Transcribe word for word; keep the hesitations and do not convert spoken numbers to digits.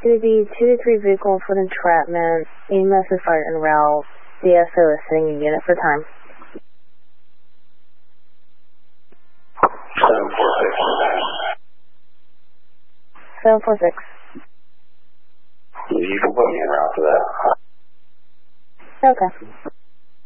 Going to be two to three vehicles with entrapment, E M S is fire en route, D S O is sending a unit for time. seven four six. seven four six. You can put me en route for that. Okay.